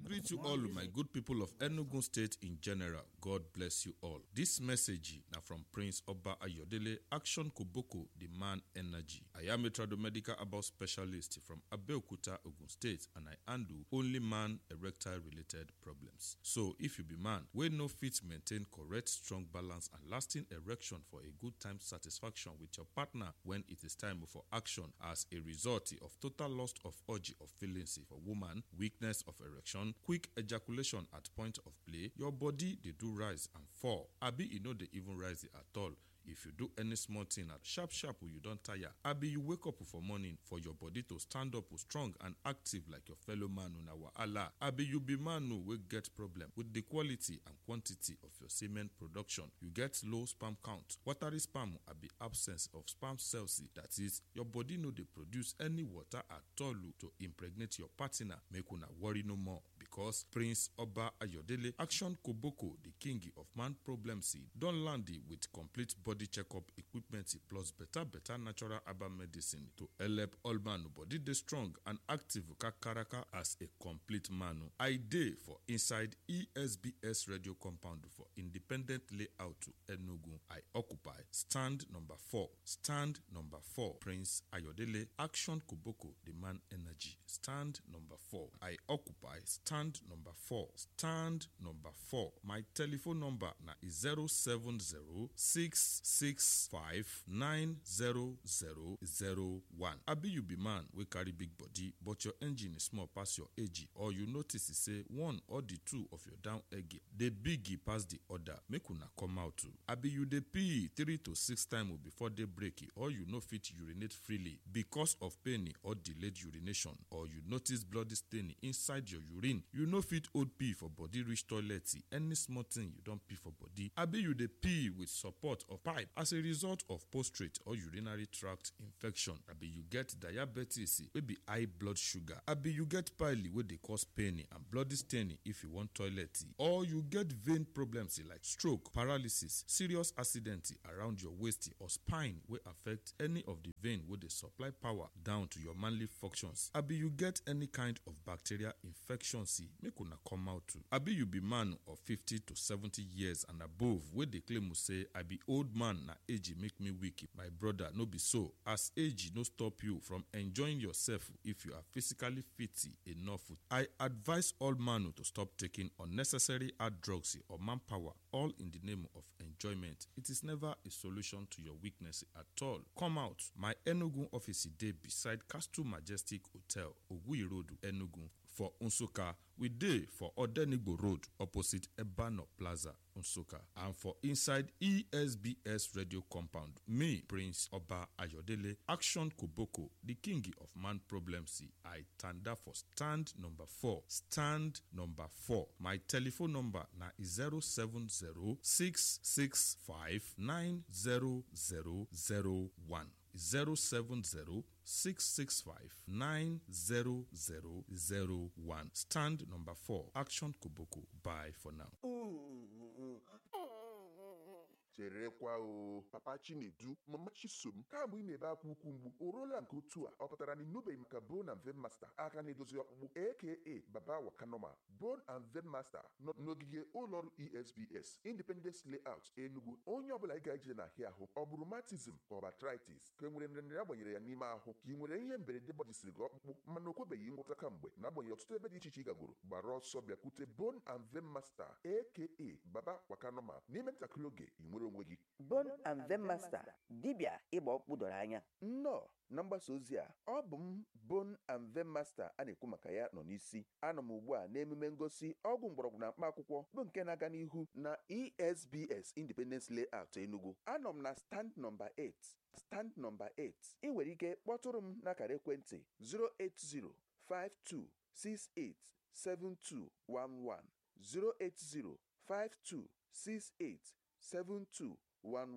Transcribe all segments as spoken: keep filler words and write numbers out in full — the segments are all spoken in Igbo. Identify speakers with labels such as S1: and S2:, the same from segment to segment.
S1: Greet you all, my good people of Enugu State in general. God bless you all. This message now from Prince Oba Ayodele, Action Koboko, the man energy. I am a tradomedical about specialist from Abeokuta, Ogun State, and I handle only man erectile related problems. So if you be man, we no fit maintain correct, strong balance and lasting erection for a good time satisfaction with your partner when it is time for action as a result of total loss of urge of feelings for woman, weakness of erection, quick ejaculation at point of play, your body they do rise and fall. Abi you know they even rise it at all. If you do any small thing at sharp sharp you don't tire. Abi you wake up for morning for your body to stand up strong and active like your fellow man on our Allah. Abi you be man who will get problem with the quality and quantity of your semen production. You get low sperm count. Watery sperm abi absence of sperm cells. That is, your body no they produce any water at all to impregnate your partner. Make una worry no more because Prince Oba Ayodele, Action Koboko, the king of man problems, don land with complete body checkup equipment plus better better natural herbal medicine to help all man body dey strong and active kakaraka as a complete man. I dey for inside E S B S radio compound for independent layout to Enugu. I occupy stand number four. Stand number four. Prince Ayodele, Action Koboko, the man energy. Stand number four. I occupy stand number four. Stand number four. My telephone number na is zero seven zero six six five nine zero zero zero one. Abi you be man we carry big body but your engine is small pass your age, or you notice say one or the two of your down egg dey big pass the other, make una come out too. Abi you dey pee three to six times before day break, or you no fit urinate freely because of pain or delayed urination, or you notice bloody stain inside your urine, you no fit hold pee for body reach toilet, any small thing you don pee for body. Abi you dey pee with support of pipe as a result of prostate or urinary tract infection. Abi you get diabetes wey be high blood sugar. Abi you get pile wey dey cause pain and bloody stain if you want toilet, or you get vein problems like stroke, paralysis, serious accident around your waist or spine wey affect any of the vein wey dey supply power down to your manly functions. Abi you get any kind of bacterial infection, make una come out too. Abi you be man of fifty to seventy years and above wey dey claim say I be old man na age make me weak. My brother, no be so, as age no stop you from enjoying yourself if you are physically fit enough. I advise all man to stop taking unnecessary hard drugs or manpower, all in the name of enjoyment. It is never a solution to your weakness at all. Come out. My Enugu office dey beside Castle Majestic Hotel, Ogui Road, Enugu. For Nsukka, we dey for Odenigbo Road, opposite Ebano Plaza, Nsukka. And for inside E S B S radio compound, me, Prince Oba Ayodele, Action Koboko, the king of man problems, I tanda for stand number four. Stand number four. My telephone number na zero seven zero six six five nine zero zero zero one. zero seven zero six six five nine zero zero zero one. Stand number four. Action Koboko. Bye for now.
S2: cherekwa o papa Chinedu, mama Chisom, kamgbe ị na-ebe akwa ukwu mgbu o ruola nke otu a ọ pụtara na ịnụbeghị maka Bone and Vein Master aka na-edozi ọkpụkpụ aka Baba Wakanoma. Bone and Vein Master nọ n'ogige ụlọọrụ E S B S Independence Layout Enugu. Onye ọbụla ị ga-eje n'ahịa ahụ ọ bụ rheumatism ka ọ bụ arthritis ka e nwere nrịanrịa agbanyere ya n'ime ahụ ka ị nwere ihe mberede gbajisiri gị ọkpụkpụ mana o kwebeghị ngwọta kamgbe na-agbanyeghị ọtụtụ ebe dị iche iche ị gagoro, gbara ọsọ bịakwute Bone and Vein Master aka Baba Wakanoma. N'ime ntakịrị oge ị nwere onwe gị.
S3: Bone and Vein Master, dibịa ịgba ọkpụkpụ doro anya.
S2: Nnọọ na mgbasa ozi a, ọ bụ m Bone and Vein Master a na-ekwu maka ya nọ n'isi. Anọ m ugbu a n'emume ngosi ọgwụ mgbọrọgwụ na mkpa akwụkwọ bụ nke na-aga n'ihu na E S B S Independence Layout Enugu. Anọ m na stand number eight. Stand number eight. Ị nwere ike kpọtụrụ m n'akara ekwentị zero eight zero five two six eight seven two one one zero eight zero five two six eight seven two one one.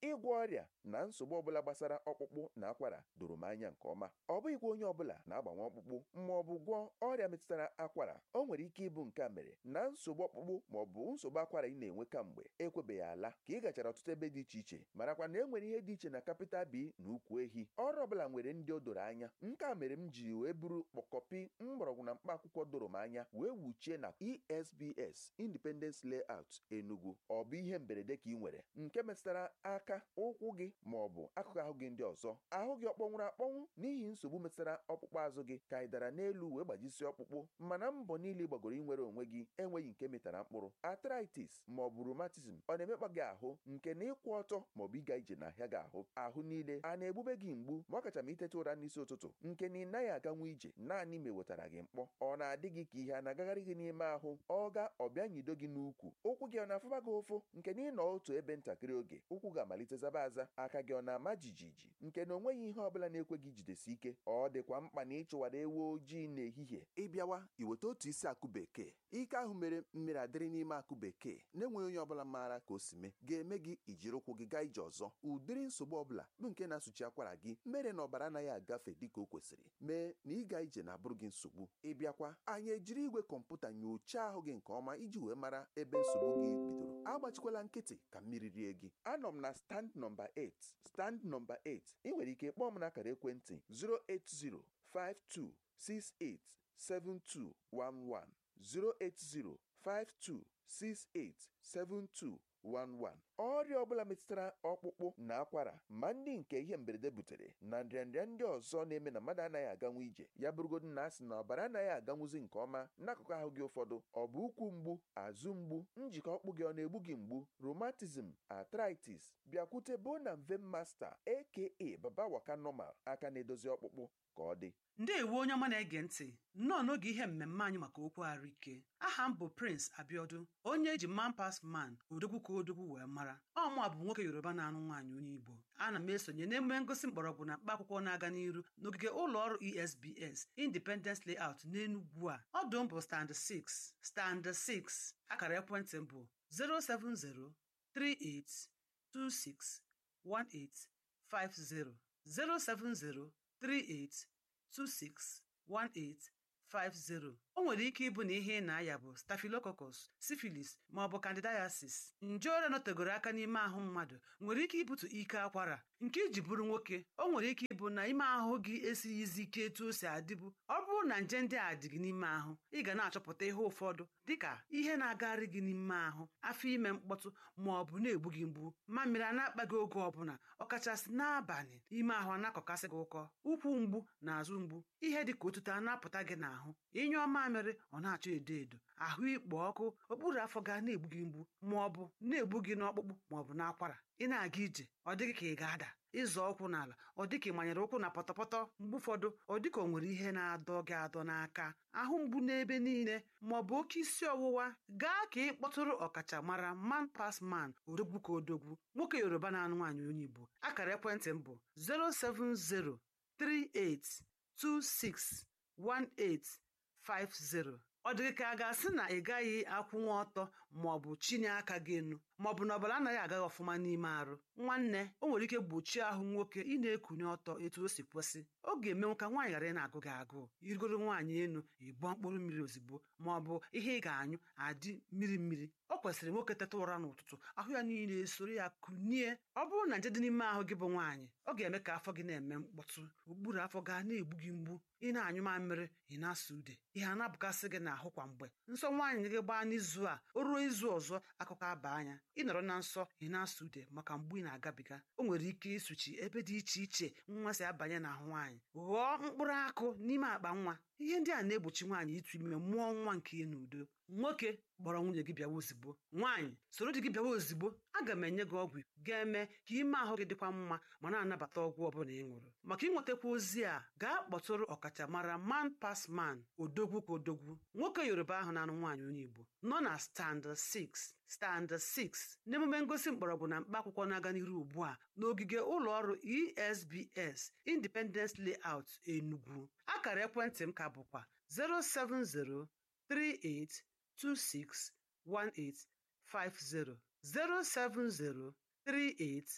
S2: ịgwọ ọrịa na nsogbu ọbụla gbasara ọkpụkpụ na akwara doro m anya nke ọma. Ọ bụghịkwa onye ọbụla na-agbanwe ọkpụkpụ ma ọ bụ gwọọ ọrịa metụtara akwara. O nwere ike ịbụ nke a mere na nsogbu ọkpụkpụ ma ọ bụ nsogbu akwara ị na-enwe kamgbe ekwebeghị ala ka ị gachara ọtụtụ ebe dị iche iche, marakwa na e nwere ihe dị iche na capital B na ukwu ehi. Ọrụ ọbụla nwere ndị o doro anya. Nke a mere m ji wee buru kpọkọpi mgbọrọgwụ na mkpa akwụkwọ doro m anya wee wuchie na E S B S Independence Layout Enugu. Ọ bụ ihe mberede ka ị nwere nke metụtara aka, ụkwụ gị ma ọ bụ akụkụ ahụ gị ndị ọzọ, ahụ gị ọkpọnwụrụ akpọnwụ n'ihi nsogbu metụtara ọkpụkpụ azụ gị ka ị dara n'elu wee gbajisi ọkpụkpụ, mana mbọ niile gbagoro inwere onwe gị enweghị nke metara mkpụrụ. Arthritis ma ọ bụ rheumatism ọ na-emekpa gị ahụ nke na ịkwụ ọtọ ma ọ bụ ịga ije n'ahịa gị ahụ. Ahụ niile a na-egbube gị mgbu ma ọ kacha ma iteta ụra n'isi ụtụtụ nke na ị naghị aganwu ije naanị ma ewetara gị mkpọ. Ọ na-adị gị ka ihe a na-agagharị gị n'ime ahụ, ọ ga ọbịa nyido gị n'ukwu. Ụkwụ gị ọ na-afụba gị ụfụ nke na ị nọ otu ebe ntakịrị oge ụkwụ ga-amalite zaba aza. Aka gị ọ na-ama jijiji nke na onweghị ihe ọbụla na-ekwe gị jidesi ike. Ọ dịkwa mkpa na ịchụwara ewu ojii n'ehihie. Ịbịawa iweta otu isi akụ bekee. Ike ahụ mere mmiri adịrị n'ime akụ bekee na-enweghị onye ọbụla maara ka o si mee ga-eme gị ijiri ụkwụ gị gaa ije ọzọ. Ụdịrị nsogbu ọbụla bụ nke na-asụchi akwara gị mere na ọbara anaghị agafe dịka o kwesịrị, mee na ịga ije na-abụrụ gị nsogbu. Ịbịakwa anyị ejiri igwe kọmputa nyochaa ahụ gị nke ọma iji wee mara ebe nsogbu gị bidoro. Agbachikwala nkịtị ka mmiri rie gị. Anọ m na stand nọmba eight. Stand nọmba eight. Ị nwere ike kpọọ m n'akara ekwentị zero eight zero five two six eight seven two one one zero eight zero five two six eight seven two one one. Ọrịa ọbụla metụtara ọkpụkpụ na akwara ma ndị nke ihe mberede butere na nrịanrịa ndị ọzọ na-eme na mmadụ anaghị aganwu ije, ya bụrụgodu na asị na ọbara anaghị aganwuzi nke ọma n'akụkụ ahụ gị ụfọdụ, ọ bụ ụkwụ mgbu, azụ mgbu, njikọ ọkpụ gị ọ na-egbu gị mgbu, rheumatism, arthritis, bịakwute Bone and Vein Master aka Baba Waka Normal, aka na-edozi ọkpụkpụ ka ọ dị.
S4: Ndeewo onye ọma na-ege ntị nnọọ n'oge ihe mmemme anyị maka okwu ahụike. Aha m bụ Prince Abiodun, onye eji Man Pass Man odogwu ka odogwu wee mara. Ọ mụ bụ nwoke Yoruba na-anụ nwaanyị onye Igbo. Ana m esonye n'emume ngosi mgbọrọgwụ na mkpa akwụkwọ na-aga n'iru n'ogige ụlọ ọrụ E S B S Independence Layout n'Enugu a. Ọdụ m bụ stand six. Stand six. Akara ekwentị m bụ zero seven zero three eight two six one eight five zero zero seven zero three eight two six one eight five zero. O nwere ike ịbụ na ihe ị na-aya bụ Staphylococcus, syphilis ma ọ bụ candidiasis. Nje ọrịa nọtegoro aka n'ime ahụ mmadụ nwere ike ibute ike akwara. Nke iji bụrụ nwoke, o nwere ike ịbụ na ime ahụ gị esighịzi ike etu o si adịbu. Ọ bụrụ na nje ndị a dị gị n'ime ahụ, ị ga na-achọpụta ihe ụfọdụ dịka ihe na-agagharị gị n'ime ahụ, afọ ime mkpọtụ ma ọ bụ na-egbu gị mgbu, mamịrị a na-akpa gị oge ọbụla, ọkachasị n'abalị, ime ahụ a na-akọkasị gị ụkọ, ụkwụ mgbu na azụ mgbu, ihe dị ka otuto a na-apụta gị n'ahụ, ịnyụọ mamịrị ọ na-achọ edo edo, ahụ ikpo ọkụ, okpuru afọ ga na-egbu gị mgbu ma ọ bụ na-egbu gị n'ọkpụkpụ ma ọ bụ n'akwara. Ị na-aga ije ọ dịghị ka ị ga-ada, ịzọ ụkwụ n'ala ọ dịka ị manyere ụkwụ na pọtọpọtọ, mgbe ụfọdụ ọ dịka o nwere ihe na-adọ gị adọ n'aka, ahụ mgbu n'ebe niile ma ọ bụ oke isi ọwụwa. Gaa ka ị kpọtụrụ ọkachamara Man Pass Man odogwu ka odogwu, nwoke Yoruba na-anụ nwaanyị onye Igbo. Akara ekwentị m bụ zero seven zero three eight two six one eight five zero. Ọ dịghị ka a ga-asị na ị gaghị akwụnwa ọtọ ma ọ bụ chinye aka gị enu ma ọ bụ na ọbara anaghị agaghị ọfụma n'ime arụ. Nwanne, o nwere ike gbochie ahụ nwoke ị na-ekunye ọtọ etu o si kwesị. Ọ ga-emenwu ka nwaanyị ghara ị na-agụ gị agụụ, irigoro nwaanyị enu ịgbọ mkpụrụ mmiri ozugbo ma ọ bụ ihe ị ga-anyụ adị mmiri mmiri. Ọ kwesịrị nwoke teta ụra n'ụtụtụ ahụ ya niile esoro ya kunie. Ọ bụrụ na nje dị n'ime ahụ gị bụ nwaanyị, ọ ga-eme ka afọ gị na-eme mkpọtụ, okpuru afọ gaa na-egbu gị mgbu, ị na-anyụ mamịrị, ị na-asa ude, ihe a na-abụkasị gị n'ahụ kwa mgbe. Nsọ nwaanyị gị gbaa n'izu a, o ruo izu ọzọ akụkọ aba anya, ị nọrọ na nsọ ị na-asa ude maka mgbu ị na-agabiga. O nwere ike ịsụchi ebe dị iche iche nwa si abanye n'ahụ nwaanyị, ghọọ mkpụrụ akụ n'ime akpa nwa. Ihe ndị a na-egbochi nwaanyị ịtụ ime mụọ nwa nke ya n'udo. Nwoke, kpọrọ nwunye gị bịawa ozigbo. Nwaanyị, soro di gị bịawa ozigbo. Aga m enye gị ọgwụ ga-eme ka ime ahụ gị dịkwa mma ma na-anabata ọgwụ ọbụla ị ṅụrụ. Maka ịnwetakwa ozi a, gaa kpọtụrụ ọkachamara Man Pass Man odogwu ka odogwu, nwoke Yoruba ahụ na-anụ nwaanyị onye Igbo, nọ na stand six. Stand six n'emume ngosi mgbọrọgwụ na mkpa akwụkwọ na-aga n'iru ugbu a n'ogige ụlọ ọrụ E S B S Independence Layout Enugu. Akara ekwentị m ka bụkwa zero seven zero three eight two six one eight five zero zero seven zero three eight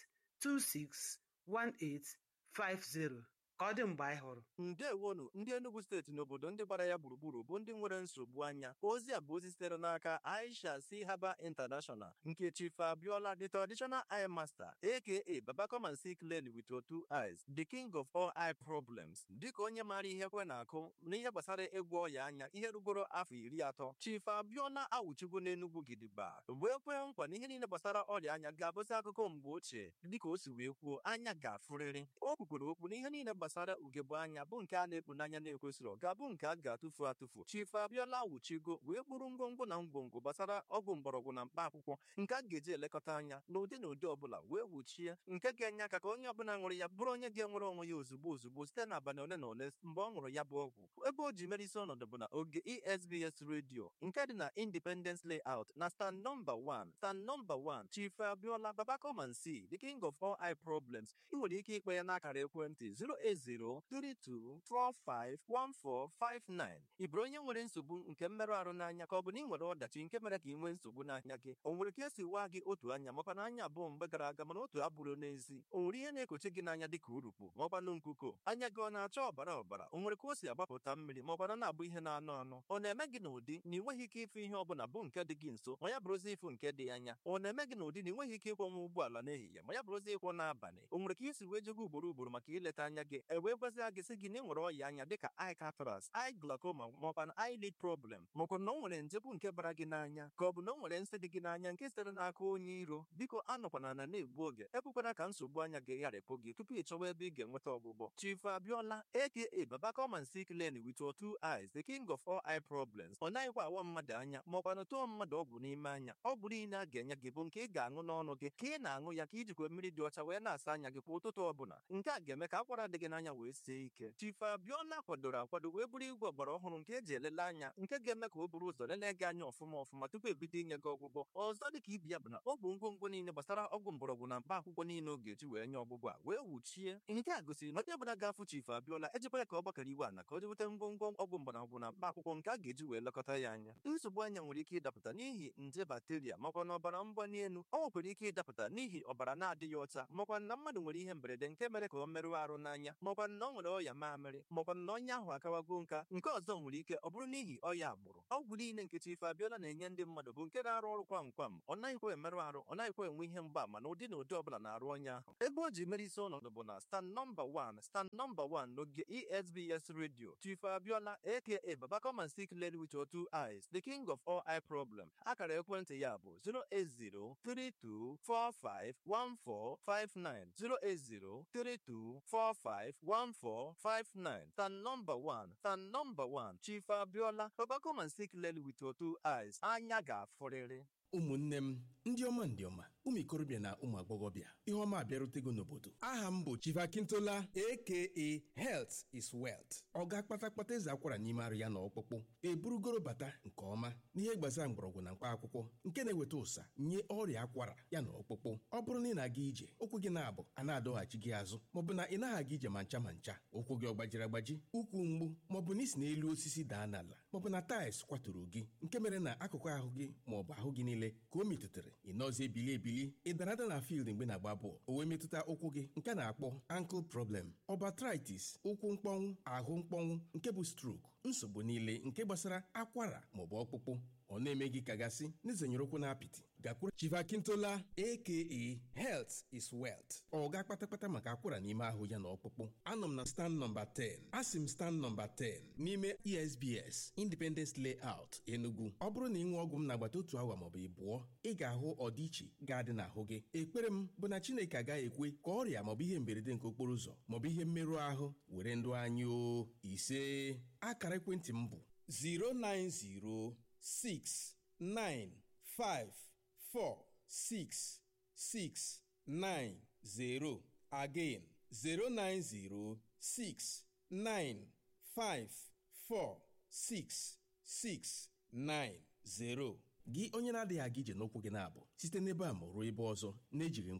S4: two six one eight five zero. Ka ọ dị mgbe anyị hụrụ.
S5: Ndewonu ndị Enugu steeti n'obodo ndị gbara ya gburugburu bụ ndị nwere nsogbu anya. Ozi a bụ ozi sitere n'aka Aisha C. Haba International nke Chief Abiola, the traditional eye master, aka Baba come and see clearly with your two eyes, the king of all eye problems. Dịka onye maara ihe kwe na-akụ n'ihe gbasara ịgwọ ọya anya ihe rugoro afọ iri atọ, Chief Abiola awụchigo n'Enugu gidigba wee kwee nkwa na ihe niile gbasara ọrịa anya ga-abụzi akụkọ mgbe ochie. Dịka o si wee kwuo, anya ga-afụrịrị. O kwukwere okwu na ihe niile gbasara ugegbe anya bụ nke a na-ekpu n'anya na-ekwesịrị ga-abụ nke a ga-atụfu atụfu. Chief Abiola awụchigo wee kpụrụ ngwongwo na ngwongwo gbasara ọgwụ mgbọrọgwụ na mkpa akwụkwọ nke a ga-eji elekọta anya n'ụdị na ụdị ọbụla wee wuchie nke ga-enye aka ka onye ọbụla ṅụrụ ya bụrụ onye ga-enwere onwe ya ozugbo ozugbo site n'abalị ole na ole mgbe ọ ṅụrụ ya bụ ọgwụ. Ebe o ji mere isi ọnọdụ bụ na oge E S B S Radio nke dị na Independence Layout na stand number one stand number one. Chief Abiola, Baba come and see, the king of all eye problems. Ị nwere ike ikpe ya n'akara ekwentị zero eight zero three two four five one four five nine. Ị bụrụ onye nwere nsogbu nke mmerụ ahụ n'anya ka ọ bụ na ị nwere ọdachi nke mere ka ị nwee nsogbu n'anya gị? O nwere ka esi waa gị otu anya makwa na anya abụọ mgbe gara aga mana otu abụrụ n'ezi? O nwere ihe na-ekochi gị n'anya dịka urukpu maọkwanụ nkuko? Anya gị ọ na-acha ọbara ọbara? O nwere ka o si agbapụta mmiri maọkwana na-abụ ihe na-anụ anụ? Ọ na-eme gị n'ụdị na ị nweghị ike ịfụ ihe ọbụla bụ nke dị gị nso ma ya bụrụzi ịfụ nke dị anya? Ọ na-eme gị n'ụdị na ị nweghị ike ịkwọnwa ụgbọala n'ehihie ma ya bụrụzi ịkwọ n'abalị? O nwere ka isi wee jego ugboro ugboro maka ileta anya gị e wee gwazie gị sị gị na ị nwere ọya anya dịka eye cataract, eye glaucoma maọkwa na eyelid problem, maọkwa na o nwere nje bụ nke bara gị n'anya ka ọ bụ na o nwere nsị dị gị n'anya nke sitere n'aka onye iro. Biko anọkwana na na-egbu oge, ekwekwana ka nsogbu anya gị gharịpụ gị tupu ị chọwa ebe ị ga-enweta ọgwụgwọ. Chief Abiola aka Baba come and see clearly with your two eyes, the king of all eye problems. Ọ naghịkwa awa mmadụ anya maọkwa na tụọ mmadụ ọgwụ n'ime anya. Ọgwụ niile a ga-enye gị bụ nke ị ga-aṅụ n'ọnụ gị ka ị na-aṅụ ya ka ijikwa mmiri dị ọcha wee na-asa anya gị kwa ụtụtụ ọbụla. Nke a ga-eme ka akwara dị gị n'anya wee sie ike. Chief Abiola kwadoro akwado wee bụrụ igwe ọgbara ọhụrụ nke eji elele anya nke ga-eme ka o buru ụzọ lelee gị anya ọfụma ọfụma tupu ebido inye gị ọgwụgwọ. Ọzọ dịka ibi ya bụ na ọ bụ ngwongwo niile gbasara ọgwụ mgbọrọgwụ na mkpa akwụkwọ niile ọ ga-eji wee nye ọgwụgwọ a wee wuchie. Nke a gosiri na onye ọbụla ga-afụ Chief Abiola ejikwara ka ọ gbakọrọ iwe ana ka o jeweta ngwongwo ọgwụ mgbọrọgwụ na mkpa akwụkwọ nke a ga-eji wee lekọta ya anya. Nsogbu anya nwere ike ịdapụta n'ihi nje bakteria makwa na ọbara mgbali elu. Ọ nwekwara ike ịdapụta n'ihi ọbara na-adịghị ọcha makwa na mmadụ nwere ihe mberede nke mere ka ọ merụọ arụ n'anya makwa na ọ nwere ọya mamịrị makwa na onye ahụ akawago nka. Nke ọzọ nwere ike ọ bụrụ n'ihi ọya agbụrụ. Ọgwụ niile nke Chief Abiola na-enye ndị mmadụ bụ nke na-arụ ọrụ kwam kwam. Ọ naghịkwa emerụ arụ, ọ naghịkwa enwe ihe mgbaama na ụdị na ụdị ọbụla na-arụ onye ahụ. Ebe o ji mere isi ọnọdụ bụ na stand number one stand number one n'oge E S B S Radio. Chief Abiola aka Baba come and see clearly with your two eyes, the king of all eye problem. Akara ekwentị ya bụ zero eight zero three two four five one four five nine zero eight zero three two four five one four five nine. Stand number one stand number one. Chief Abiola, Baba come and see clearly with your two eyes. Anya ga-afụrịrị.
S6: Ụmụnne m ndị ọma ndị ọma, ụmụ ikorobịa na ụmụ agbọghọbịa, ihe ọma abịarutego n'obodo. Aha m bụ Chief Akintola aka Health is Wealth. Ọ ga-akpata kpata eze akwara n'ime arụ ya na ọkpụkpụ eburugoro bata nke ọma n'ihe gbasara mgbọrọgwụ na mkpa akwụkwọ nke na-eweta ụsa nye ọrịa akwara ya na ọkpụkpụ. Ọ bụrụ na ị na-aga ije ụkwụ gị na-abụ a na-adọghachi gị azụ maọbụ na ị naghị aga ije ma ncha ma ncha, ụkwụ gị ọ gbajiri agbaji, ụkwụ mgbu maọbụ na isi n'elu osisi daa n'ala maọbụ na taịls kwaturu gị nke mere na akụkụ ahụ gị maọbụ ahụ gị niile ka o metụtara ị nọzie ebili ebili, ị dara ada na field mgbe na-agba bọọlụ o wee metụta ụkwụ gị nke a na-akpọ ankle problem, arthritis, ụkwụ mkpọnwụ, ahụ mkpọnwụ nke bụ stroke, nsogbu niile nke gbasara akwara maọbụ ọkpụkpụ ọ na-eme gị kagasị n'izenyere ụkwụ na apịtị, gakwuru Chief Akintola aka Health is Wealth. Ọ ga kpatakpata maka akwara n'ime ahụ ya na ọkpụkpụ. Anọ m na stand number ten. Asị m stand number ten n'ime E S B S Independence Layout Enugu. Ọ bụrụ na ị ṅụọ ọgwụ m n'agbata otu awa maọbụ ịbụọ, ị ga-ahụ ọdịiche ga-adị n'ahụ gị. Ekpere m bụ na Chineke agaghị ekwe ka ọrịa maọbụ ihe mberede nke okporo ụzọ maọbụ ihe mmerụ ahụ were ndụ anyị o. Ise akara ekwentị m bụ zero nine zero six nine five four six six nine zero. Again zero nine zero six nine five four six six nine zero. Gị onye na-adịghị aga ije n'ụkwụ gị na-abụ site n'ebe a ma ruo ebe ọzọ na-ejighị mkpa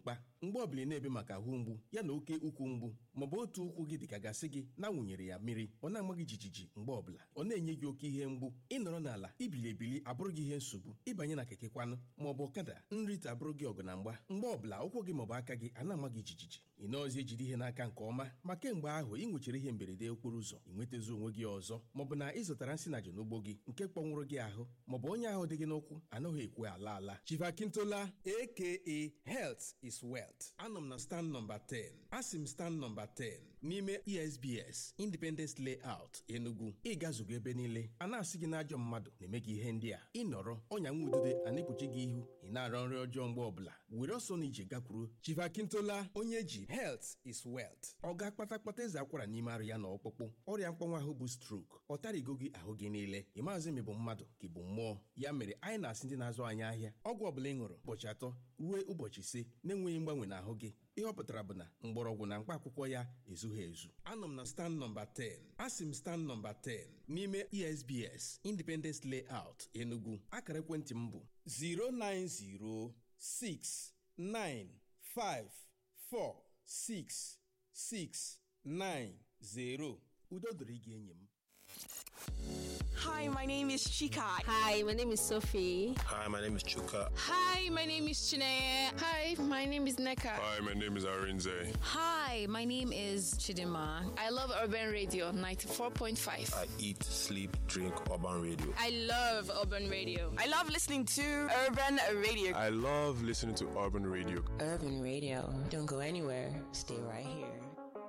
S6: mgbe ọbụla ị na-ebe maka ahụ mgbu ya na oke ukwu mgbu maọbụ otu ụkwụ gị dịka gasị gị na-awụnyere ya mmiri ọ na-ama gị jijiji mgbe ọbụla ọ na-enye gị oke ihe mgbu ịnọrọ n'ala ibili ebili abụrụ gị ihe nsogbu ịbanye na keke kwanụ maọbụ ọkada nrite abụrụ gị ọgụ na mgba mgbe ọbụla ụkwụ gị maọbụ aka gị a na-ama gị jijiji ị nọọzi ejide ihe n'aka nke ọma ma kemgbe ahụ ị nwechara ihe mberede okporo ụzọ ị nwetazi onwe gị ọzọ maọbụ na ị zụtara nsị na n'ugbo gị nke kpọnwụrụ gị ahụ maọbụ onye ahụ dị gị n'ụkwụ anaghị ekwe ala ala Chivakintola aka Health is Wealth. Anọ m na stand nọmba ten asị m stand nọmba ten n'ime E S B S Independence Layout Enugu ị gazugo ebe niile a na-asị gị n'ajọ mmadụ na-eme gị ihe ndị a ịnọrọ ọnya nwa udude a na-ekpuchi gị ihu ị na-arọ nri ọjọọ mgbe ọbụla were ọsọ na ije gakwuru Chivakintola onye ji Health is Wealth. Ọ ga-akpata kpata eze akwara n'ime arụ ya na ọkpụkpụ ọrịa mkpọnwa ahụ bụ stroke ọ tarigo gị ahụ gị niile ị maazị ma ị bụ mmadụ ka ị bụ mmụọ ya mere anyị na-asị ndị na-azụ anyị ahịa ọgwụ ọbụla ị ṅụrụ ụbọchị atọ ruo ụbọchị ise na-enweghị mgbanwe n'ahụ gị ihe ọ pụtara bụ na mgbọrọgwụ na mkpa akwụkwọ ya ezughị ezu. Anọ m na stand nọmba ten asị m stand nọmba ten n'ime E S B S Independence Layout Enugu akara ekwentị m bụ zero nine zero six nine five four six six nine zero. Udo dịrị gị enyi m.
S7: Hi, my name is Chika.
S8: Hi, my name is Sophie.
S9: Hi, my name is Chuka.
S10: Hi, my name is Chineye.
S11: Hi, my name is Neka.
S12: Hi, my name is Arinze.
S13: Hi, my name is Chidima.
S11: I love Urban Radio ninety-four point five.
S9: I eat, sleep, drink Urban Radio.
S10: I love Urban Radio.
S7: I love listening to Urban Radio.
S12: I love listening to Urban Radio.
S14: Urban Radio. Don't go anywhere. Stay right here.